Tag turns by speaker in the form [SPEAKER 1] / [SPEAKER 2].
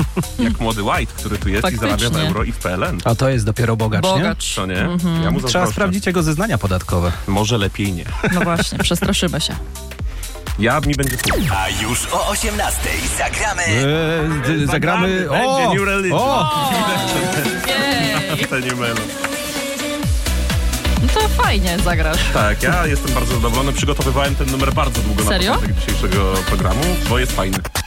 [SPEAKER 1] jak młody White, który tu jest
[SPEAKER 2] Faktycznie.
[SPEAKER 1] i zarabia w euro i w PLN.
[SPEAKER 3] A to jest dopiero bogacz, nie?
[SPEAKER 2] Bogacz.
[SPEAKER 1] To nie? Ja mu
[SPEAKER 3] Trzeba
[SPEAKER 1] zazdroszczę.
[SPEAKER 3] sprawdzić jego zeznania podatkowe.
[SPEAKER 1] Może lepiej nie.
[SPEAKER 2] No właśnie, przestraszymy się.
[SPEAKER 1] Mi będzie smutno.
[SPEAKER 4] A już o 18:00 zagramy.
[SPEAKER 3] Zagramy...
[SPEAKER 1] Będzie New Religion.
[SPEAKER 2] Jej.
[SPEAKER 1] To nie mylę.
[SPEAKER 2] No to fajnie zagrasz.
[SPEAKER 1] Tak, ja jestem bardzo zadowolony. Przygotowywałem ten numer bardzo długo
[SPEAKER 2] Serio?
[SPEAKER 1] na początek dzisiejszego programu, bo jest fajny.